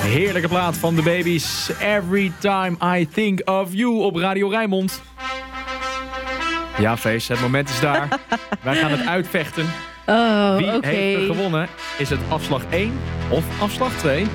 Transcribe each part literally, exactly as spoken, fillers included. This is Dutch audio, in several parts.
Heerlijke plaat van de Baby's. Every time I think of you op Radio Rijnmond. Ja, Feest, het moment is daar. Wij gaan het uitvechten. Oh, Wie okay. heeft er gewonnen? Is het afslag één of afslag twee?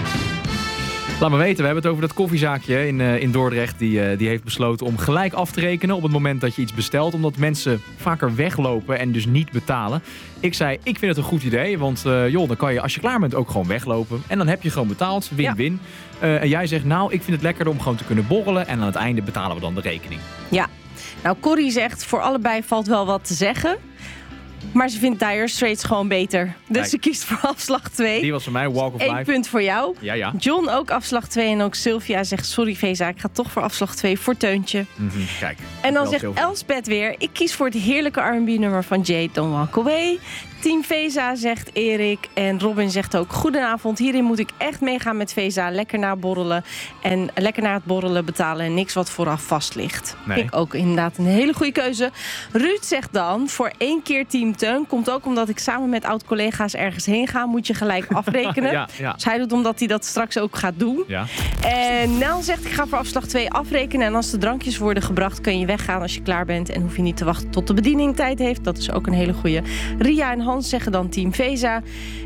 Laat me weten, we hebben het over dat koffiezaakje in, uh, in Dordrecht. Die, uh, die heeft besloten om gelijk af te rekenen op het moment dat je iets bestelt. Omdat mensen vaker weglopen en dus niet betalen. Ik zei, ik vind het een goed idee. Want uh, joh, dan kan je als je klaar bent ook gewoon weglopen. En dan heb je gewoon betaald. Win-win. Ja. Uh, en jij zegt, nou, ik vind het lekkerder om gewoon te kunnen borrelen. En aan het einde betalen we dan de rekening. Ja, nou Corrie zegt, voor allebei valt wel wat te zeggen. Maar ze vindt Dire Straits gewoon beter. Dus Kijk. Ze kiest voor afslag twee. Die was voor mij Walk of Eén Life. punt voor jou. Ja, ja. John ook afslag twee. En ook Sylvia zegt, sorry Veza, ik ga toch voor afslag twee voor Teuntje. Mm-hmm. Kijk. En dan Wel zegt Sylvia. Elspeth weer, ik kies voor het heerlijke R en B nummer van Jade, Don't Walk Away. Team Veza zegt Erik. En Robin zegt ook, goedenavond. Hierin moet ik echt meegaan met Veza. Lekker naar borrelen. En lekker naar het borrelen betalen. En niks wat vooraf vast ligt. Nee. Ik ook inderdaad een hele goede keuze. Ruud zegt dan, voor één keer Team Teun. Komt ook omdat ik samen met oud-collega's ergens heen ga. Moet je gelijk afrekenen. Ja, ja. Dus hij doet omdat hij dat straks ook gaat doen. Ja. En Nel zegt, ik ga voor afslag twee afrekenen. En als de drankjes worden gebracht, kun je weggaan als je klaar bent. En hoef je niet te wachten tot de bediening tijd heeft. Dat is ook een hele goeie. Ria en Hans zeggen dan Team Veza.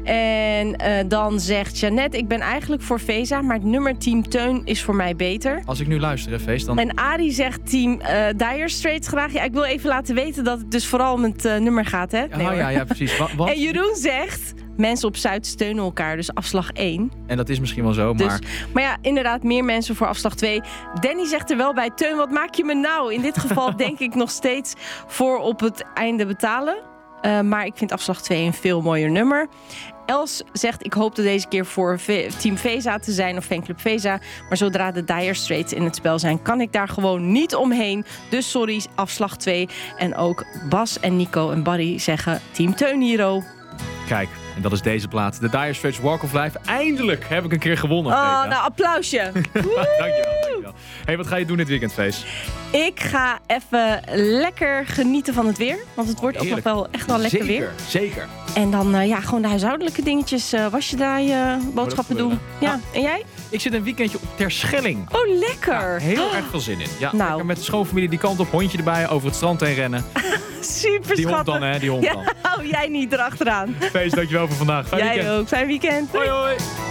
En uh, dan zegt Jeannette, ik ben eigenlijk voor Veza. Maar het nummer Team Teun is voor mij beter. Als ik nu luister, hè, Feest, dan... En Arie zegt Team uh, Dire Straits graag. Ja, ik wil even laten weten dat het dus vooral om het uh, nummer gaat. Hè? Ja, Nee, ja, ja, precies. Wat, wat? En Jeroen zegt, mensen op Zuid steunen elkaar. Dus afslag één. En dat is misschien wel zo, maar... Dus, maar ja, inderdaad, meer mensen voor afslag twee. Danny zegt er wel bij, Teun, wat maak je me nou? In dit geval denk ik nog steeds voor op het einde betalen. Uh, maar ik vind afslag twee een veel mooier nummer. Els zegt, ik hoopte deze keer voor v- Team Veza te zijn of Fanclub Veza. Maar zodra de Dire Straits in het spel zijn, kan ik daar gewoon niet omheen. Dus sorry, afslag twee. En ook Bas en Nico en Barry zeggen Team Teun Hero. Kijk, en dat is deze plaat. De Dire Straits Walk of Life. Eindelijk heb ik een keer gewonnen. Oh, Veza. nou, applausje. dankjewel, dankjewel. Hey, wat ga je doen dit weekend, Feest? Ik ga even lekker genieten van het weer. Want het wordt ook nog Heerlijk. wel echt wel lekker zeker, weer. Zeker. En dan uh, ja, gewoon de huishoudelijke dingetjes. Uh, wasje draaien, boodschappen vullen. doen. Ja. Ja. En jij? Ik zit een weekendje op Terschelling. Oh, lekker. Ja, heel erg veel zin in. Ja, Nou. lekker met de schoonfamilie die kant op, hondje erbij, over het strand heen rennen. Super Die hond schattig. dan, hè? Die hond Ja, dan. hou jij niet erachteraan. Feest, dankjewel voor vandaag. Fijn Jij weekend. ook. Fijn weekend. Hoi, hoi.